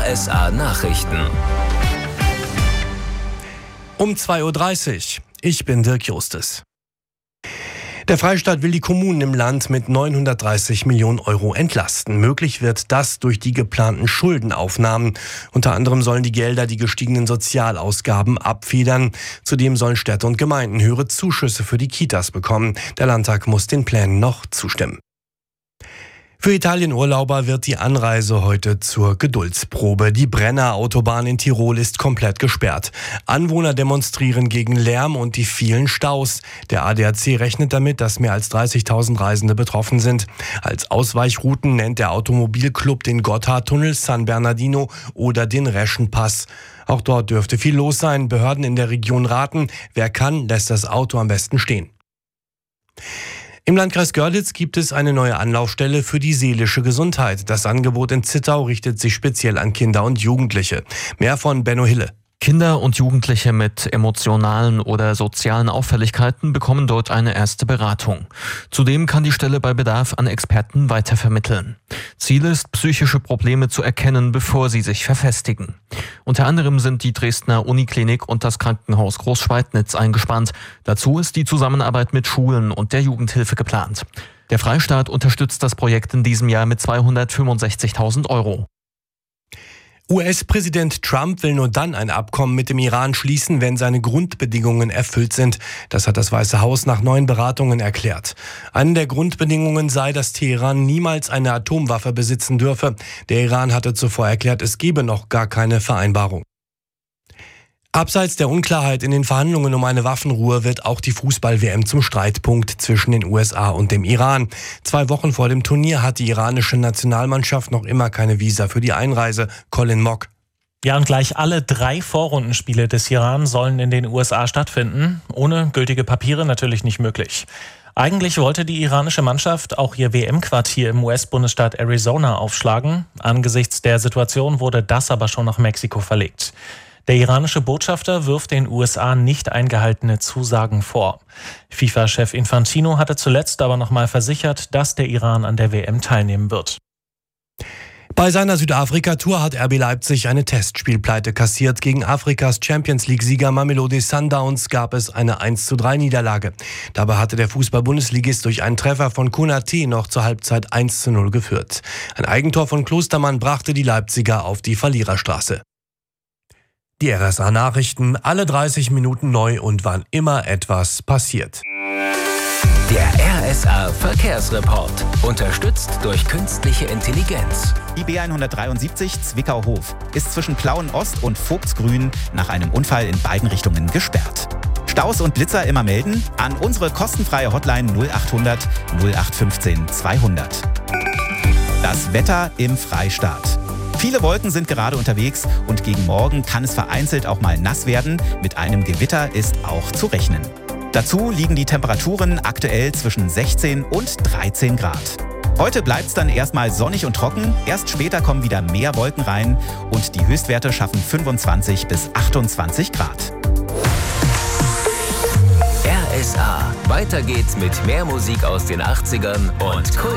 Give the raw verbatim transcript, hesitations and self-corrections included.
S A Nachrichten. Um zwei Uhr dreißig. Ich bin Dirk Justes. Der Freistaat will die Kommunen im Land mit neunhundertdreißig Millionen Euro entlasten. Möglich wird das durch die geplanten Schuldenaufnahmen. Unter anderem sollen die Gelder die gestiegenen Sozialausgaben abfedern. Zudem sollen Städte und Gemeinden höhere Zuschüsse für die Kitas bekommen. Der Landtag muss den Plänen noch zustimmen. Für Italienurlauber wird die Anreise heute zur Geduldsprobe. Die Brenner-Autobahn in Tirol ist komplett gesperrt. Anwohner demonstrieren gegen Lärm und die vielen Staus. Der A D A C rechnet damit, dass mehr als dreißigtausend Reisende betroffen sind. Als Ausweichrouten nennt der Automobilclub den Gotthardtunnel, San Bernardino oder den Reschenpass. Auch dort dürfte viel los sein. Behörden in der Region raten, wer kann, lässt das Auto am besten stehen. Im Landkreis Görlitz gibt es eine neue Anlaufstelle für die seelische Gesundheit. Das Angebot in Zittau richtet sich speziell an Kinder und Jugendliche. Mehr von Benno Hille. Kinder und Jugendliche mit emotionalen oder sozialen Auffälligkeiten bekommen dort eine erste Beratung. Zudem kann die Stelle bei Bedarf an Experten weitervermitteln. Ziel ist, psychische Probleme zu erkennen, bevor sie sich verfestigen. Unter anderem sind die Dresdner Uniklinik und das Krankenhaus Großschweidnitz eingespannt. Dazu ist die Zusammenarbeit mit Schulen und der Jugendhilfe geplant. Der Freistaat unterstützt das Projekt in diesem Jahr mit zweihundertfünfundsechzigtausend Euro. U S-Präsident Trump will nur dann ein Abkommen mit dem Iran schließen, wenn seine Grundbedingungen erfüllt sind. Das hat das Weiße Haus nach neuen Beratungen erklärt. Eine der Grundbedingungen sei, dass Teheran niemals eine Atomwaffe besitzen dürfe. Der Iran hatte zuvor erklärt, es gebe noch gar keine Vereinbarung. Abseits der Unklarheit in den Verhandlungen um eine Waffenruhe wird auch die Fußball-W M zum Streitpunkt zwischen den U S A und dem Iran. Zwei Wochen vor dem Turnier hat die iranische Nationalmannschaft noch immer keine Visa für die Einreise. Colin Mock. Ja, und gleich alle drei Vorrundenspiele des Iran sollen in den U S A stattfinden. Ohne gültige Papiere natürlich nicht möglich. Eigentlich wollte die iranische Mannschaft auch ihr W M-Quartier im U S-Bundesstaat Arizona aufschlagen. Angesichts der Situation wurde das aber schon nach Mexiko verlegt. Der iranische Botschafter wirft den U S A nicht eingehaltene Zusagen vor. FIFA-Chef Infantino hatte zuletzt aber nochmal versichert, dass der Iran an der W M teilnehmen wird. Bei seiner Südafrika-Tour hat R B Leipzig eine Testspielpleite kassiert. Gegen Afrikas Champions-League-Sieger Mamelodi Sundowns gab es eine eins zu drei Niederlage. Dabei hatte der Fußball-Bundesligist durch einen Treffer von Konaté noch zur Halbzeit eins zu null geführt. Ein Eigentor von Klostermann brachte die Leipziger auf die Verliererstraße. Die R S A-Nachrichten, alle dreißig Minuten neu und wann immer etwas passiert. Der R S A-Verkehrsreport, unterstützt durch künstliche Intelligenz. Die B hundertdreiundsiebzig Zwickau-Hof ist zwischen Plauen-Ost und Vogtsgrün nach einem Unfall in beiden Richtungen gesperrt. Staus und Blitzer immer melden an unsere kostenfreie Hotline null achthundert null acht fünfzehn zweihundert. Das Wetter im Freistaat. Viele Wolken sind gerade unterwegs und gegen Morgen kann es vereinzelt auch mal nass werden. Mit einem Gewitter ist auch zu rechnen. Dazu liegen die Temperaturen aktuell zwischen sechzehn und dreizehn Grad. Heute bleibt es dann erstmal sonnig und trocken. Erst später kommen wieder mehr Wolken rein und die Höchstwerte schaffen fünfundzwanzig bis achtundzwanzig Grad. R S A. Weiter geht's mit mehr Musik aus den achtzigern und Kult.